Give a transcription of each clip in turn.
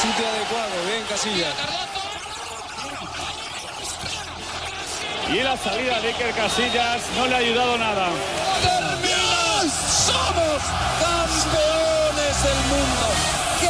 sitio adecuado, bien Casillas. Y la salida de Iker Casillas no le ha ayudado nada. ¡Termina! ¡Somos campeones del mundo! ¡Qué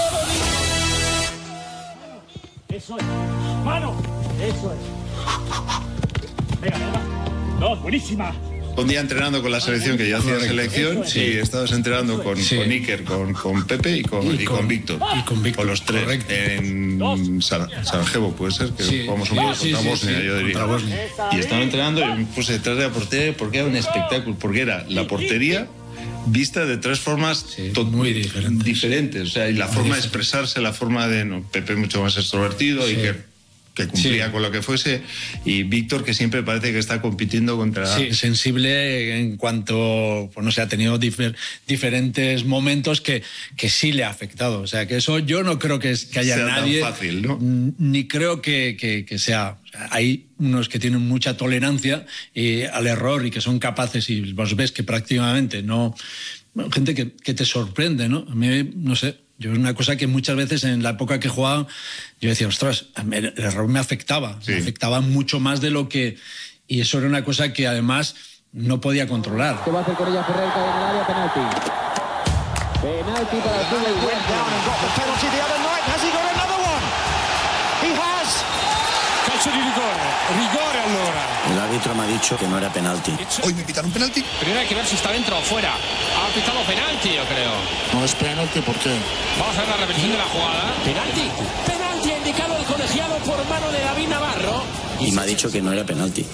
bonito! Eso es. ¡Mano! Eso es. Venga, venga. Dos, buenísima. Un día entrenando con la selección, que yo hacía selección, sí, estabas entrenando con Iker, con Pepe y con Víctor. Y con Víctor. Con los tres. Correcto. En Sarajevo, puede ser, que jugamos un poco contra Bosnia, yo diría. Y estaba entrenando y me puse detrás de la portería porque era un espectáculo, porque era la portería vista de tres formas muy diferentes. O sea, y la forma de expresarse, la forma de... Pepe mucho más extrovertido, Iker que cumplía con lo que fuese, y Víctor, que siempre parece que está compitiendo contra... Sí, sensible en cuanto, pues no sé, ha tenido diferentes momentos que sí le ha afectado. O sea, que eso yo no creo que haya sea nadie... tan fácil, ¿no? Ni creo que sea... O sea, hay unos que tienen mucha tolerancia al error y que son capaces, y vos ves que prácticamente no... Bueno, gente que te sorprende, ¿no? A mí, no sé... Yo es una cosa que muchas veces en la época que jugaba yo decía, ostras, el error me afectaba mucho más de lo que... Y eso era una cosa que además no podía controlar. ¿Qué va a hacer con ella Ferrer? Cae en el área, penalti. Penalti para el Club del Calcio di rigore allora. El árbitro me ha dicho que no era penalti. Hoy me pitaron penalti. Primero hay que ver si está dentro o fuera. Ha pitado penalti, yo creo. No es penalti, ¿por qué? Vamos a ver la repetición de la jugada. Penalti. Penalti ha indicado el colegiado por mano de David Navarro. Y me ha dicho que no era penalti.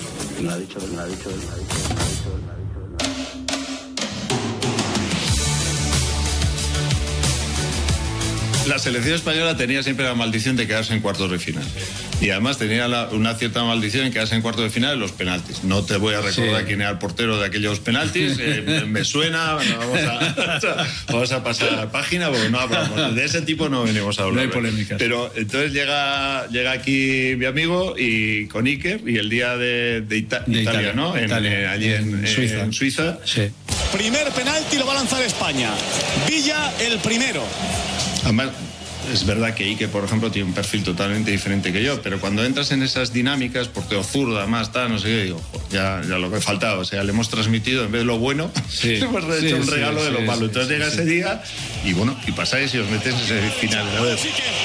La selección española tenía siempre la maldición de quedarse en cuartos de final. Y además tenía una cierta maldición en quedarse en cuartos de final en los penaltis. No te voy a recordar quién era el portero de aquellos penaltis. Me suena. Bueno, vamos a pasar página porque no hablamos. De ese tipo no venimos a hablar. No hay polémicas. Pero entonces llega aquí mi amigo y con Iker, y el día de Italia, ¿no? Allí en Suiza. Sí. Primer penalti lo va a lanzar España. Villa el primero. Además, es verdad que Iker, por ejemplo, tiene un perfil totalmente diferente que yo, pero cuando entras en esas dinámicas, portero zurdo, además, no sé qué, digo, ya lo que faltaba, o sea, le hemos transmitido, en vez de lo bueno, le hemos hecho un regalo de lo malo. Entonces llega ese día y bueno, y pasáis y os metéis en ese final. A ver.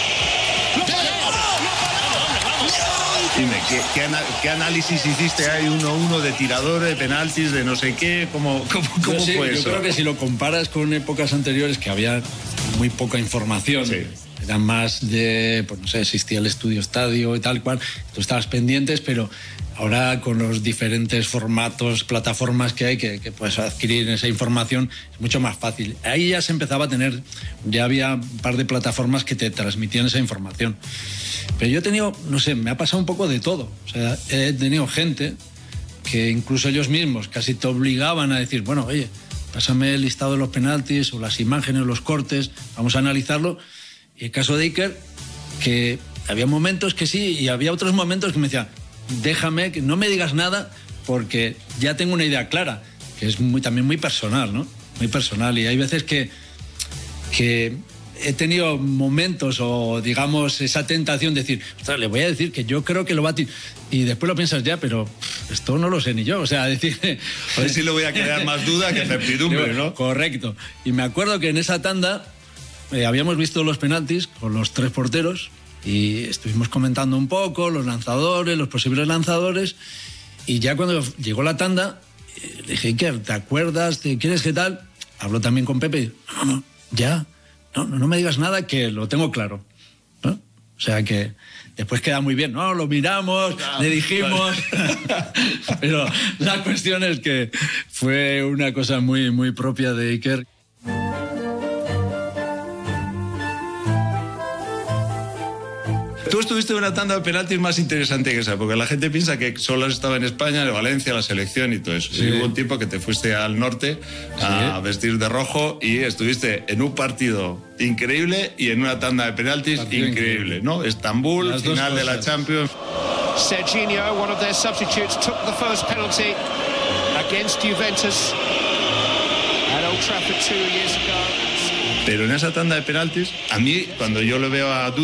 Dime, ¿qué análisis hiciste? ¿Hay 1-1 de tirador, de penaltis, de no sé qué? ¿Cómo fue eso? Yo creo que si lo comparas con épocas anteriores, que había muy poca información, era más de, pues no sé, existía el estudio estadio y tal cual, tú estabas pendientes, pero ahora con los diferentes formatos, plataformas que hay, que puedes adquirir esa información, es mucho más fácil. Ahí ya se empezaba a tener, ya había un par de plataformas que te transmitían esa información. Pero yo he tenido, no sé, me ha pasado un poco de todo. O sea, he tenido gente que incluso ellos mismos casi te obligaban a decir, bueno, oye, pásame el listado de los penaltis o las imágenes, los cortes, vamos a analizarlo. Y el caso de Iker, que había momentos que sí y había otros momentos que me decían, déjame, que no me digas nada porque ya tengo una idea clara, que es también muy personal, ¿no? Muy personal. Y hay veces que he tenido momentos o, digamos, esa tentación de decir, ostras, le voy a decir que yo creo que lo va a tirar. Y después lo piensas ya, pero esto no lo sé ni yo. O sea, decir... A ver si le voy a crear más duda que certidumbre, ¿no? Correcto. Y me acuerdo que en esa tanda habíamos visto los penaltis con los tres porteros y estuvimos comentando un poco los lanzadores, los posibles lanzadores, y ya cuando llegó la tanda, le dije, Iker, ¿te acuerdas? ¿Quieres qué tal? Habló también con Pepe. No, ya. No me digas nada, que lo tengo claro, ¿no? O sea que después queda muy bien, ¿no? Lo miramos, le dijimos, pero la cuestión es que fue una cosa muy, muy propia de Iker. Tú estuviste en una tanda de penaltis más interesante que esa, porque la gente piensa que solo estaba en España, en Valencia, la selección y todo eso. Sí. Y hubo un tiempo que te fuiste al norte a vestir de rojo y estuviste en un partido increíble y en una tanda de penaltis increíble, ¿no? Estambul, las final de la Champions. Serginho, one of their substitutes, took the first penalty against Juventus at Old Trafford 2 years ago. Pero en esa tanda de penaltis, a mí, cuando yo le veo a